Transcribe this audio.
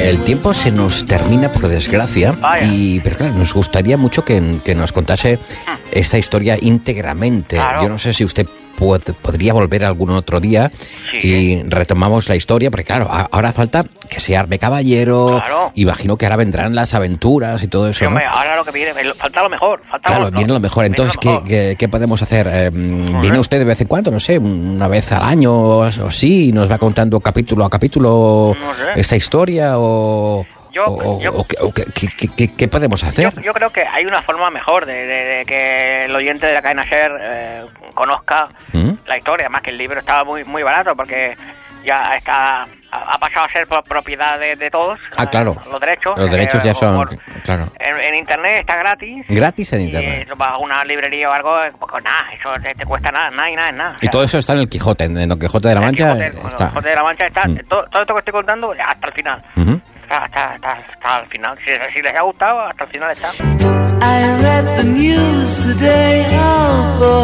el tiempo se nos termina, por desgracia, pero claro, nos gustaría mucho que nos contase esta historia íntegramente. Claro. Yo no sé si usted podría volver algún otro día y retomamos la historia, porque claro, ahora falta que se arme caballero, imagino que ahora vendrán las aventuras y todo eso, Sí, hombre, ¿no? ahora lo que viene, falta lo mejor. Viene lo mejor. Entonces, ¿qué podemos hacer? ¿Viene usted de vez en cuando? No sé, una vez al año o así, y nos va contando capítulo a capítulo esta historia ¿qué podemos hacer? Yo creo que hay una forma mejor de que el oyente de la cadena SER conozca la historia, además que el libro estaba muy barato porque ya ha pasado a ser propiedad de todos. Claro. Los derechos. Los derechos ya son, claro. En internet está gratis. Gratis en internet. Vas a una librería o algo, pues nada, eso te cuesta nada. O sea, y todo eso está en el Quijote, en Don Quijote de la Mancha. El Quijote de la Mancha está. Todo esto que estoy contando hasta el final. Hasta el final. Si les ha gustado, hasta el final está. I read the news today, oh